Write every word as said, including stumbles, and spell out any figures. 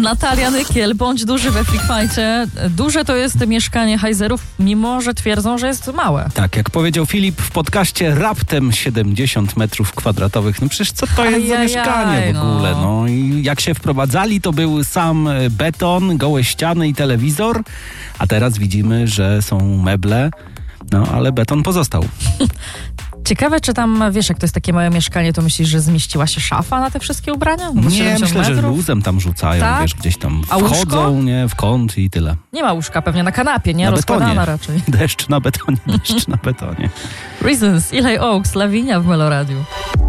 Natalia Nykiel, bądź duży we Freakfightie. Duże to jest mieszkanie hajzerów, mimo że twierdzą, że jest małe. Tak, jak powiedział Filip w podcaście, raptem siedemdziesiąt metrów kwadratowych. No przecież co to jest Ajajaj, za mieszkanie w ogóle? no. No i jak się wprowadzali, to był sam beton, gołe ściany i telewizor, a teraz widzimy, że są meble, no ale beton pozostał. Ciekawe, czy tam, wiesz, jak to jest takie małe mieszkanie, to myślisz, że zmieściła się szafa na te wszystkie ubrania? No bo Nie, siedemdziesiąt myślę, że metrów? luzem tam rzucają, Tak? wiesz, gdzieś tam A łóżko? wchodzą, nie, w kąt i tyle. Nie ma łóżka, pewnie na kanapie, nie? Na Rozkładana betonie. raczej. Deszcz na betonie, deszcz na betonie. Reasons, Eli Oaks, Lavinia w Meloradiu.